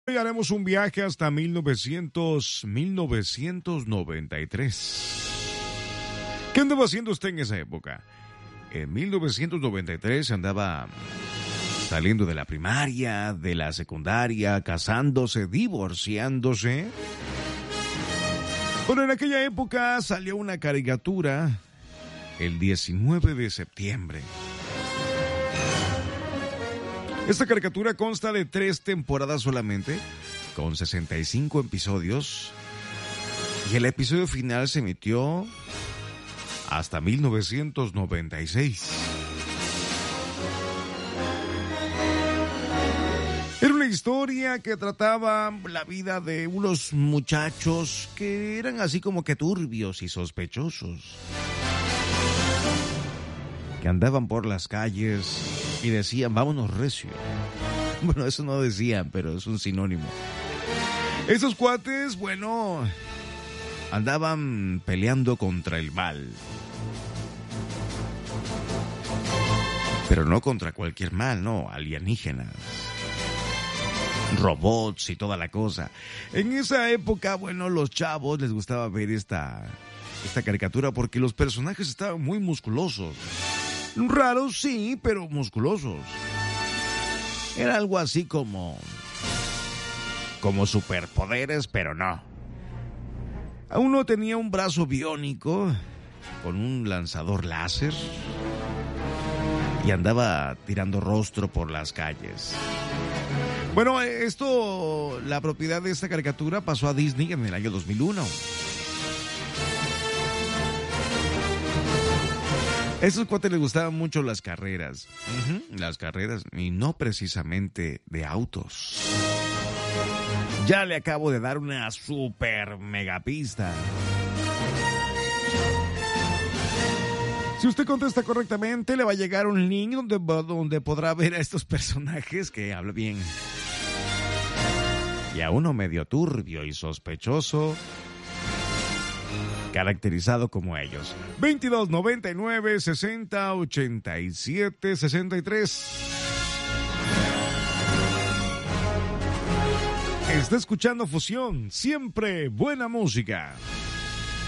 Hoy haremos un viaje hasta 1993. ¿Qué andaba haciendo usted en esa época? En 1993 andaba saliendo de la primaria, de la secundaria, casándose, divorciándose. Bueno, en aquella época salió una caricatura el 19 de septiembre. Esta caricatura consta de 3 temporadas solamente, con 65 episodios, y el episodio final se emitió hasta 1996. Era una historia que trataba la vida de unos muchachos que eran así como que turbios y sospechosos, que andaban por las calles y decían, vámonos recio. Bueno, eso no decían, pero es un sinónimo. Esos cuates, bueno, andaban peleando contra el mal. Pero no contra cualquier mal, no, alienígenas, robots y toda la cosa. En esa época, bueno, los chavos les gustaba ver esta caricatura porque los personajes estaban muy musculosos. Raros, sí, pero musculosos. Era algo así como superpoderes, pero no. Uno tenía un brazo biónico con un lanzador láser y andaba tirando rostro por las calles. Bueno, la propiedad de esta caricatura pasó a Disney en el año 2001. A esos cuates les gustaban mucho las carreras. Las carreras, y no precisamente de autos. Ya le acabo de dar una super mega pista. Si usted contesta correctamente, le va a llegar un link donde podrá ver a estos personajes que hablan bien. Y a uno medio turbio y sospechoso, caracterizado como ellos. 22 99 60 87 63. Está escuchando Fusión, siempre buena música.